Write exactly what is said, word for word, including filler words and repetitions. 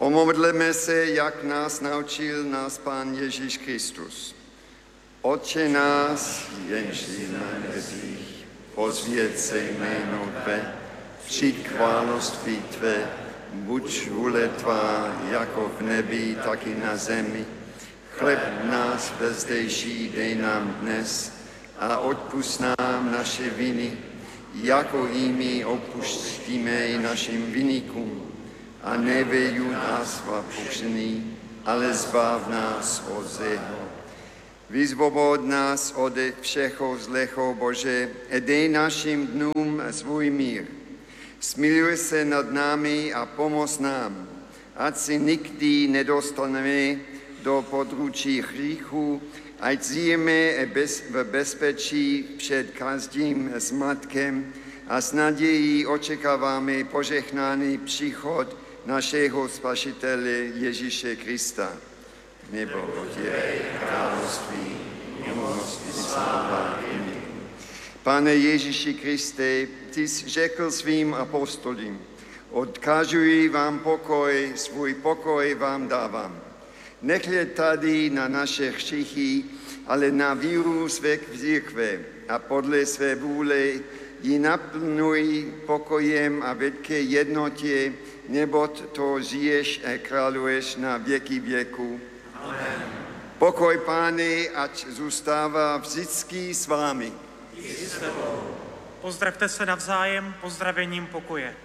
Pomodleme se, jak nás naučil nás Pán Ježíš Kristus. Otče nás, jenž jsi na nebesích, posvěť se jméno Tvé, přijď království Tvé, buď vůle Tvá, jako v nebi, tak i na zemi. Chleb nás bezdejší dej nám dnes a odpusť nám naše viny, jako i my odpustíme i našim viníkům. A neveď nás v pokušení, ale zbav nás od zlého. Vyzvobod nás od všeho zlého, Bože, a dej našim dnům svůj mír. Smiluj se nad námi a pomoz nám, ať si nikdy nedostaneme do područí hříchu, ať žijeme v bezpečí před každým zmatkem a s nadějí očekáváme požehnaný příchod našeho Spasitele Ježíše Krista. Nebo je království, milost i sláva. Pane Ježíši Kriste, ty jsi řekl svým apostolům, odkazuji vám pokoj, svůj pokoj vám dávám. Nechleď tady na naše hříchy, ale na víru své církve a podle své vůle ji naplňuj pokojem a veď ke jednotě, neboť to žiješ a králuješ na věky věku. Amen. Pokoj, Páne, ať zůstává vždycky s vámi. Pozdravte se navzájem pozdravením pokoje.